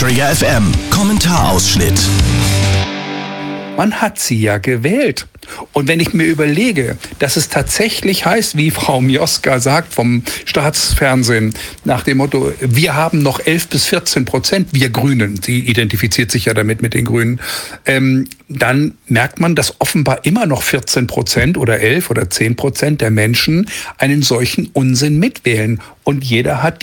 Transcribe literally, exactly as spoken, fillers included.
Trigger F M Kommentarausschnitt. Man hat sie ja gewählt. Und wenn ich mir überlege, dass es tatsächlich heißt, wie Frau Mioska sagt vom Staatsfernsehen, nach dem Motto, wir haben noch elf bis vierzehn Prozent, wir Grünen, sie identifiziert sich ja damit mit den Grünen, ähm, dann merkt man, dass offenbar immer noch vierzehn Prozent oder elf oder zehn Prozent der Menschen einen solchen Unsinn mitwählen. Und jeder hat